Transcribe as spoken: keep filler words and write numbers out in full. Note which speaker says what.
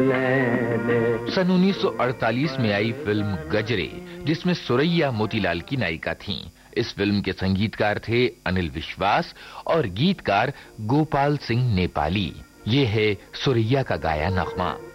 Speaker 1: सन उन्नीस सौ अड़तालीस में आई फिल्म गजरे, जिसमें सुरैया मोतीलाल की नायिका थीं। इस फिल्म के संगीतकार थे अनिल विश्वास और गीतकार गोपाल सिंह नेपाली। ये है सुरैया का गाया नगमा।